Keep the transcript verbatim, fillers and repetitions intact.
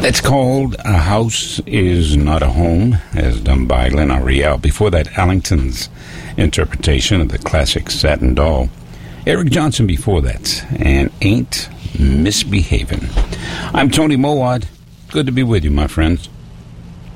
It's called A House Is Not a Home, as done by Glenn Ariel. Before that, Allington's interpretation of the classic Satin Doll. Eric Johnson before that, and Ain't Misbehavin'. I'm Tony Mowat. Good to be with you, my friends.